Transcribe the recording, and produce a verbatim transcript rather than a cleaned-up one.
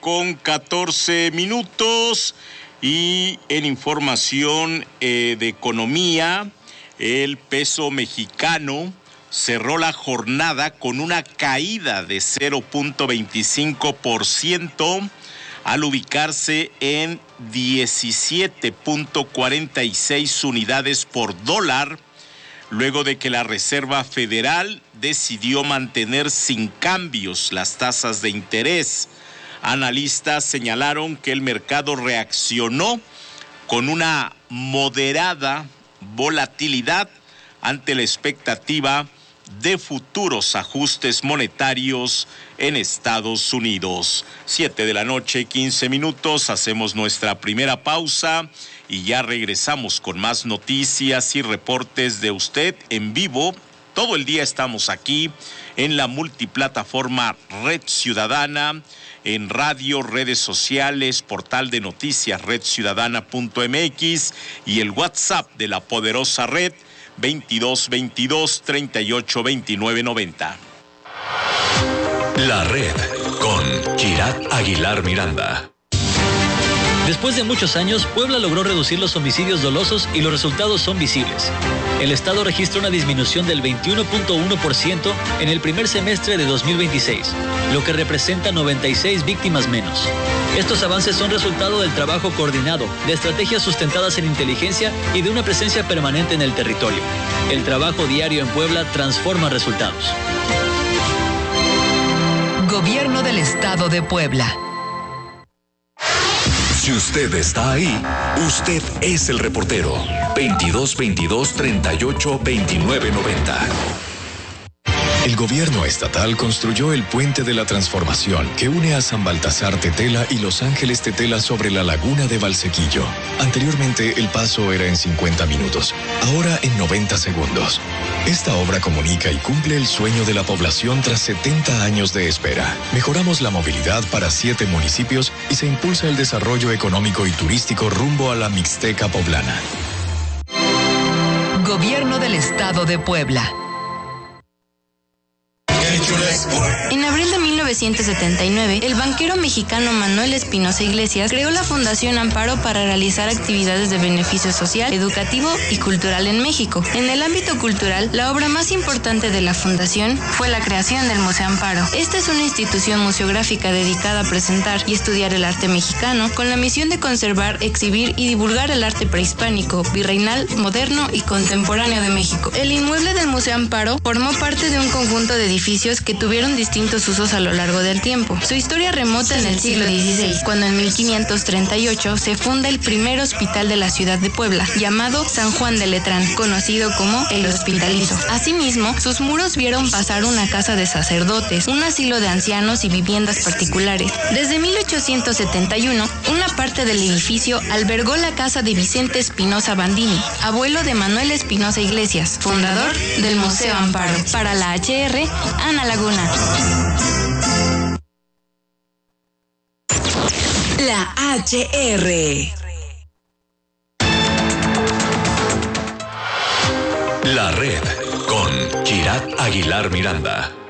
con catorce minutos. Y en información eh, de economía, el peso mexicano cerró la jornada con una caída de cero punto veinticinco por ciento al ubicarse en diecisiete punto cuarenta y seis unidades por dólar, luego de que la Reserva Federal decidió mantener sin cambios las tasas de interés. Analistas señalaron que el mercado reaccionó con una moderada volatilidad ante la expectativa de futuros ajustes monetarios en Estados Unidos. Siete de la noche, quince minutos, hacemos nuestra primera pausa y ya regresamos con más noticias y reportes de usted en vivo. Todo el día estamos aquí en la multiplataforma Red Ciudadana, en radio, redes sociales, portal de noticias red ciudadana punto m x y el WhatsApp de la poderosa red veintidós veintidós treinta y ocho veintinueve noventa. La Red con Kirat Aguilar Miranda. Después de muchos años, Puebla logró reducir los homicidios dolosos y los resultados son visibles. El Estado registra una disminución del veintiuno punto uno por ciento en el primer semestre de dos mil veintiséis, lo que representa noventa y seis víctimas menos. Estos avances son resultado del trabajo coordinado, de estrategias sustentadas en inteligencia y de una presencia permanente en el territorio. El trabajo diario en Puebla transforma resultados. Gobierno del Estado de Puebla. Si usted está ahí, usted es el reportero. veintidós veintidós treinta y ocho veintinueve noventa. El gobierno estatal construyó el Puente de la Transformación que une a San Baltasar Tetela y Los Ángeles Tetela sobre la laguna de Valsequillo. Anteriormente el paso era en cincuenta minutos, ahora en noventa segundos. Esta obra comunica y cumple el sueño de la población tras setenta años de espera. Mejoramos la movilidad para siete municipios y se impulsa el desarrollo económico y turístico rumbo a la Mixteca poblana. Gobierno del Estado de Puebla. En abril de mil novecientos setenta y nueve, el banquero mexicano Manuel Espinosa Iglesias creó la Fundación Amparo para realizar actividades de beneficio social, educativo y cultural en México. En el ámbito cultural, la obra más importante de la fundación fue la creación del Museo Amparo. Esta es una institución museográfica dedicada a presentar y estudiar el arte mexicano con la misión de conservar, exhibir y divulgar el arte prehispánico, virreinal, moderno y contemporáneo de México. El inmueble del Museo Amparo formó parte de un conjunto de edificios que tuvieron distintos usos a lo largo del tiempo. Su historia remota en el siglo dieciséis, cuando en mil quinientos treinta y ocho se funda el primer hospital de la ciudad de Puebla, llamado San Juan de Letrán, conocido como el Hospitalizo. Asimismo, sus muros vieron pasar una casa de sacerdotes, un asilo de ancianos y viviendas particulares. Desde mil ochocientos setenta y uno, una parte del edificio albergó la casa de Vicente Espinosa Bandini, abuelo de Manuel Espinosa Iglesias, fundador del Museo Amparo. Para la H R, Ana Laguna. La H R. La Red con Kirat Aguilar Miranda.